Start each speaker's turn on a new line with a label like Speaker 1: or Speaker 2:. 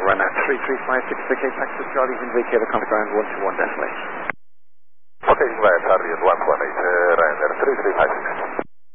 Speaker 1: run at 3356, Vicade, Texas, Charlie, indicator contact ground 121 decimate.